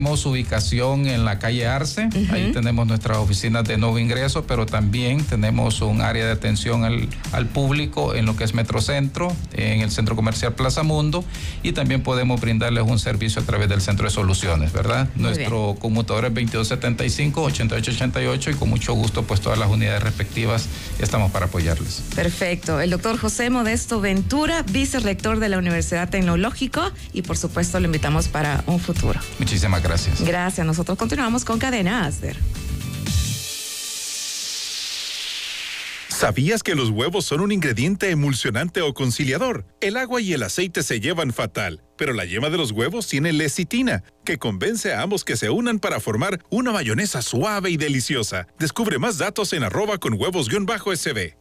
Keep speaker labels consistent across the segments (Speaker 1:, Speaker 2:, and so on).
Speaker 1: Tenemos ubicación en la calle Arce, ahí tenemos nuestras oficinas de nuevo ingreso, pero también tenemos un área de atención al público en lo que es Metrocentro, en el Centro Comercial Plaza Mundo, y también podemos brindarles un servicio a través del Centro de Soluciones, ¿verdad? Nuestro conmutador es 2275-8888 y con mucho gusto pues todas las unidades respectivas estamos para apoyarles.
Speaker 2: Perfecto. El doctor José Modesto Ventura, vicerrector de la Universidad Tecnológica, y por supuesto lo invitamos para un futuro.
Speaker 1: Muchísimas gracias.
Speaker 2: Gracias. Nosotros continuamos con Cadena Asder.
Speaker 3: ¿Sabías que los huevos son un ingrediente emulsionante o conciliador? El agua y el aceite se llevan fatal, pero la yema de los huevos tiene lecitina, que convence a ambos que se unan para formar una mayonesa suave y deliciosa. Descubre más datos en @conhuevos_sb.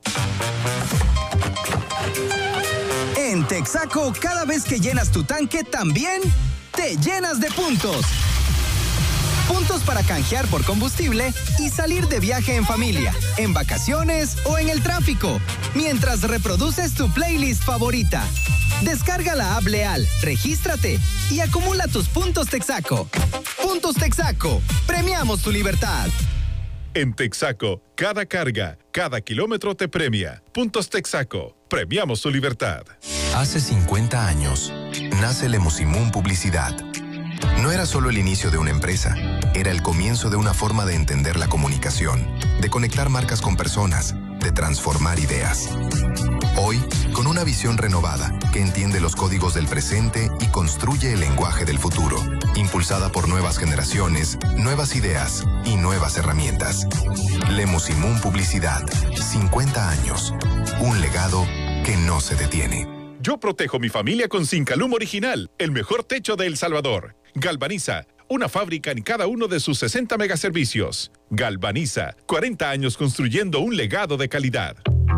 Speaker 4: En Texaco, cada vez que llenas tu tanque, también te llenas de puntos. Puntos para canjear por combustible y salir de viaje en familia, en vacaciones o en el tráfico, mientras reproduces tu playlist favorita. Descarga la app Leal, regístrate y acumula tus puntos Texaco. Puntos Texaco, premiamos tu libertad.
Speaker 3: En Texaco, cada carga, cada kilómetro te premia. Puntos Texaco, premiamos tu libertad.
Speaker 5: Hace 50 años, nace Lemusimún Publicidad. No era solo el inicio de una empresa, era el comienzo de una forma de entender la comunicación, de conectar marcas con personas, de transformar ideas. Hoy, con una visión renovada que entiende los códigos del presente y construye el lenguaje del futuro, impulsada por nuevas generaciones, nuevas ideas y nuevas herramientas. Lemusimún Publicidad, 50 años, un legado que no se detiene.
Speaker 3: Yo protejo mi familia con Zincalum Original, el mejor techo de El Salvador. Galvaniza, una fábrica en cada uno de sus 60 megaservicios. Galvaniza, 40 años construyendo un legado de calidad.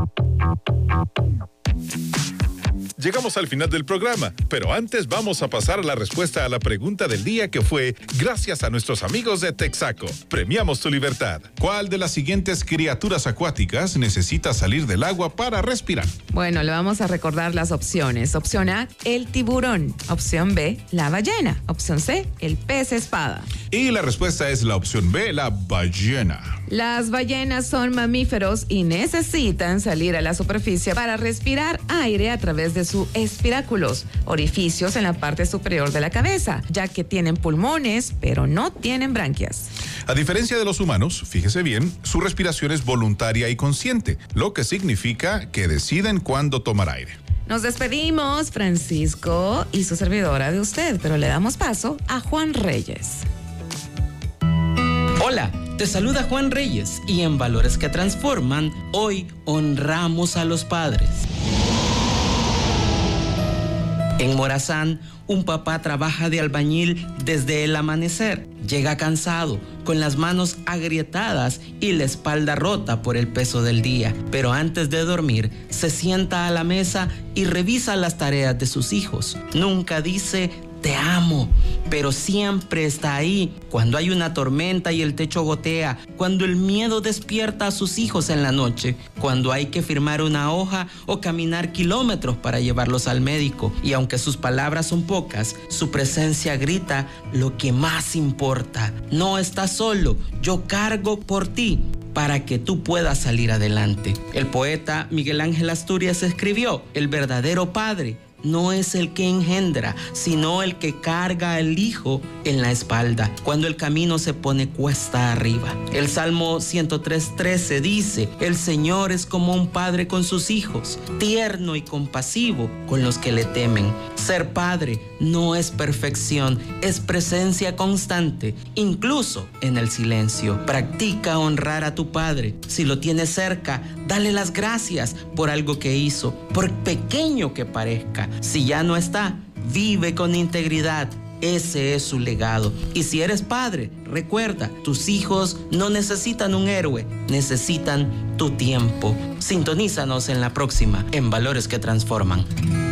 Speaker 3: Llegamos al final del programa, pero antes vamos a pasar a la respuesta a la pregunta del día, que fue gracias a nuestros amigos de Texaco. Premiamos tu libertad. ¿Cuál de las siguientes criaturas acuáticas necesita salir del agua para respirar?
Speaker 2: Bueno, le vamos a recordar las opciones. Opción A, el tiburón. Opción B, la ballena. Opción C, el pez espada.
Speaker 3: Y la respuesta es la opción B, la ballena.
Speaker 2: Las ballenas son mamíferos y necesitan salir a la superficie para respirar aire a través de sus espiráculos, orificios en la parte superior de la cabeza, ya que tienen pulmones, pero no tienen branquias.
Speaker 3: A diferencia de los humanos, fíjese bien, su respiración es voluntaria y consciente, lo que significa que deciden cuándo tomar aire.
Speaker 2: Nos despedimos, Francisco y su servidora de usted, pero le damos paso a Juan Reyes.
Speaker 6: Hola, te saluda Juan Reyes y en Valores que Transforman, hoy honramos a los padres. En Morazán, un papá trabaja de albañil desde el amanecer. Llega cansado, con las manos agrietadas y la espalda rota por el peso del día. Pero antes de dormir, se sienta a la mesa y revisa las tareas de sus hijos. Nunca dice te amo, pero siempre está ahí cuando hay una tormenta y el techo gotea, cuando el miedo despierta a sus hijos en la noche, cuando hay que firmar una hoja o caminar kilómetros para llevarlos al médico. Y aunque sus palabras son pocas, su presencia grita lo que más importa. No estás solo, yo cargo por ti para que tú puedas salir adelante. El poeta Miguel Ángel Asturias escribió: el verdadero padre no es el que engendra, sino el que carga al hijo en la espalda cuando el camino se pone cuesta arriba. El Salmo 103:13 dice: el Señor es como un padre con sus hijos, tierno y compasivo con los que le temen. Ser padre no es perfección, es presencia constante, incluso en el silencio. Practica honrar a tu padre. Si lo tienes cerca, dale las gracias por algo que hizo, por pequeño que parezca. Si ya no está, vive con integridad. Ese es su legado. Y si eres padre, recuerda, tus hijos no necesitan un héroe, necesitan tu tiempo. Sintonízanos en la próxima, en Valores que Transforman.